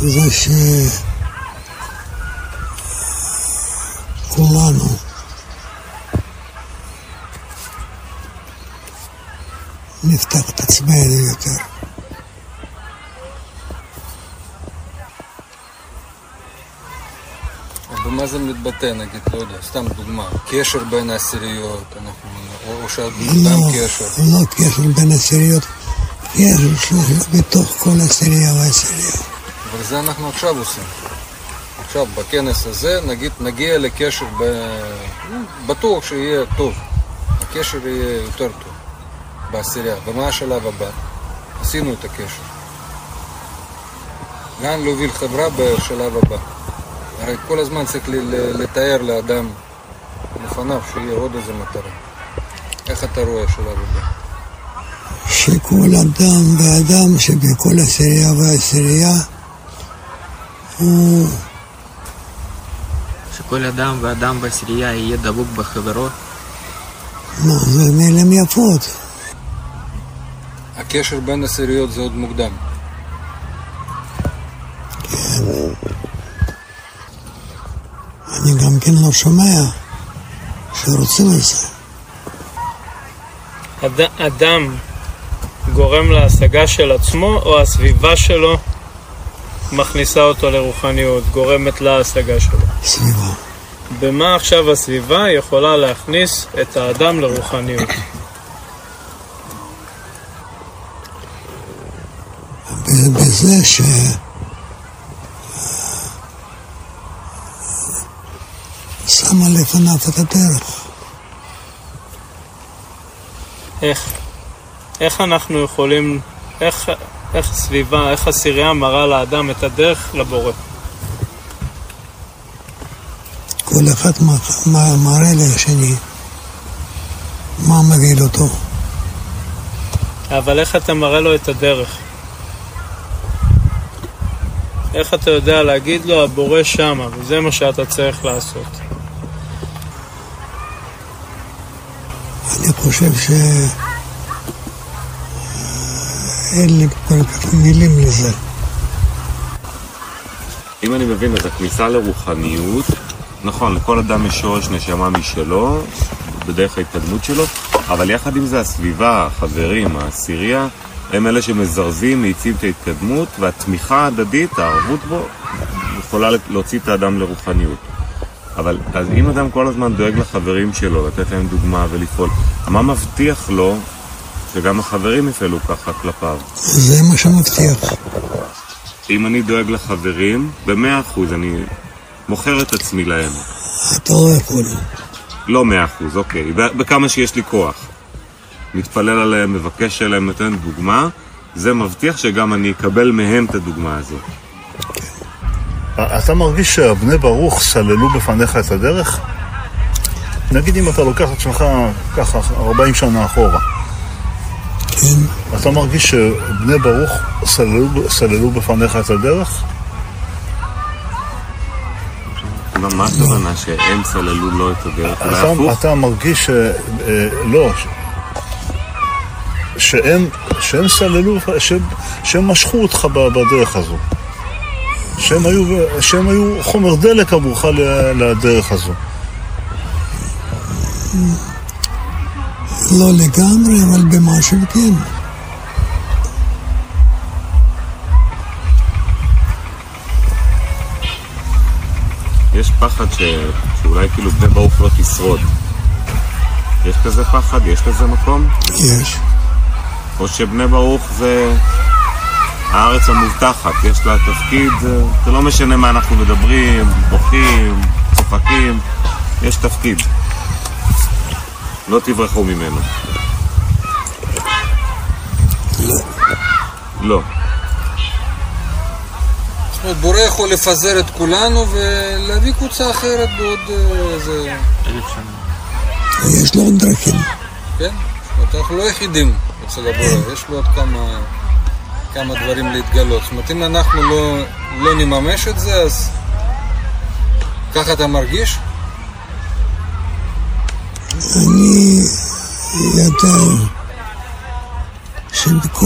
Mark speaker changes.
Speaker 1: זה שכולנו נפתח את עצמנו יותר.
Speaker 2: במה זה מתבטא, נגיד, לא יודע, סתם דוגמה, קשר בין העשיריות, או שהאדם קשר?
Speaker 1: לא קשר בין העשיריות, קשר בתוך כל עשירייה והעשירייה.
Speaker 2: אבל זה אנחנו עכשיו עושים. עכשיו, בכנס הזה, נגיד, נגיע לקשר, בטוח שיהיה טוב. הקשר יהיה יותר טוב בעשירייה. ומה השלב הבא? עשינו את הקשר. לאן להוביל חברה בשלב הבא? הרי כל הזמן צריך לתאר לאדם לפניו שיהיה עוד איזה מטרה. איך אתה רואה השלב הבא?
Speaker 1: שכל אדם ואדם שבכל עשירייה ועשירייה הוא...
Speaker 3: שכל אדם ואדם בעשירייה יהיה דבוק בחברו?
Speaker 1: לא, זה מילים יפות.
Speaker 2: הקשר בין עשיריות זה עוד מוקדם.
Speaker 1: כן. אני גם כן לא שומע שרוצים את זה.
Speaker 4: אדם גורם להשגה של עצמו, או הסביבה שלו מכניסה אותו לרוחניות, גורמת להשגה שלו?
Speaker 1: סביבה.
Speaker 4: במה עכשיו הסביבה יכולה להכניס את האדם לרוחניות?
Speaker 1: בזה ש... שמה לפניו את הדרך.
Speaker 4: איך אנחנו יכולים, איך הסביבה, איך עשירייה מראה לאדם את הדרך לבורא?
Speaker 1: כל אחד מראה לשני מה מגיל אותו.
Speaker 4: אבל איך אתה מראה לו את הדרך? איך אתה יודע להגיד לו הבורא שמה, וזה מה שאתה צריך לעשות?
Speaker 1: אני חושב אין לי כל כך מילים לזה.
Speaker 5: אם אני מבין, אז הכניסה לרוחניות, נכון, לכל אדם יש שורש נשמה משלו, בדרך ההתקדמות שלו, אבל יחד עם זה הסביבה, החברים, העשירייה, הם אלה שמזרזים, מאיצים את ההתקדמות, והתמיכה ההדדית, הערבות בו, יכולה להוציא את האדם לרוחניות. אבל אז אם אדם כל הזמן דואג לחברים שלו, לתת להם דוגמה ולפעול, מה מבטיח לו שגם החברים יפעלו ככה כלפיו?
Speaker 1: זה מה שמבטיח.
Speaker 5: אם אני דואג לחברים, ב100% אני מוכר את עצמי להם.
Speaker 1: אתה לא יכול.
Speaker 5: לא 100%, אוקיי. בכמה שיש לי כוח. מתפלל עליהם, מבקש עליהם, נותן דוגמה, זה מבטיח שגם אני אקבל מהם את הדוגמה הזו.
Speaker 6: אתה מרגיש שבני ברוך סללו בפניך את הדרך? נגיד אם אתה לוקח את עצמך ככה 40 שנה אחורה.
Speaker 1: כן.
Speaker 6: אתה מרגיש שבני ברוך סללו בפניך את הדרך?
Speaker 5: מה הכוונה שהם סללו לו את הדרך?
Speaker 6: אתה מרגיש לא, שהם סללו, שהם משכו אותך בדרך הזו. שהם היו חומר דלק עבורך לדרך הזו.
Speaker 1: לא לגמרי, אבל במשהו כן.
Speaker 5: יש פחד שאולי כאילו בני ברוך לא תשרוד. יש כזה פחד? יש כזה מקום?
Speaker 1: יש.
Speaker 5: או שבני ברוך זה הארץ המובטחת, יש לה תפקיד, זה לא משנה מה אנחנו מדברים, בוכים, צוחקים, יש תפקיד. לא תברחו ממנו.
Speaker 1: לא.
Speaker 5: לא.
Speaker 2: זאת אומרת, בורא יכול לפזר את כולנו ולהביא קבוצה אחרת בעוד איזה...
Speaker 3: 1000 שנה.
Speaker 1: יש לו עוד דרכים.
Speaker 2: כן? אנחנו לא יחידים אצל הבורא, יש לו עוד כמה דברים להתגלות. זאת אומרת, אם אנחנו לא נממש את זה, אז ככה אתה מרגיש?
Speaker 1: אני יודע שבכל